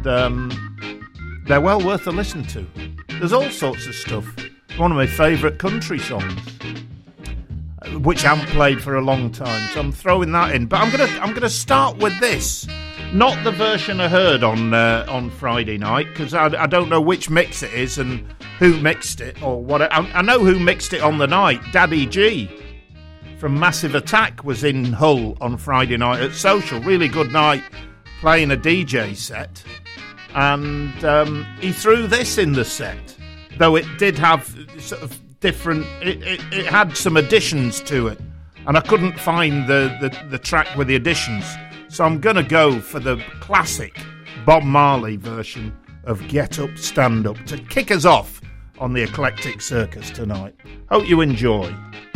they're well worth a listen to. There's all sorts of stuff. One of my favourite country songs, which I haven't played for a long time, so I'm throwing that in. But I'm gonna start with this, not the version I heard on Friday night, because I don't know which mix it is and who mixed it or what. I know who mixed it on the night. Daddy G from Massive Attack was in Hull on Friday night at Social. Really good night, playing a DJ set, and he threw this in the set, though it did have sort of different. It had some additions to it, and I couldn't find the track with the additions, so I'm gonna go for the classic Bob Marley version of Get Up, Stand Up to kick us off on the Eclectic Circus tonight. Hope you enjoy.